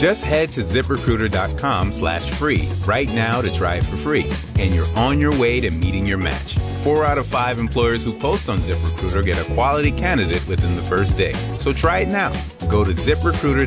Just head to ZipRecruiter.com/free right now to try it for free, and you're on your way to meeting your match. 4 out of 5 employers who post on ZipRecruiter get a quality candidate within the first day. So try it now. Go to ZipRecruiter.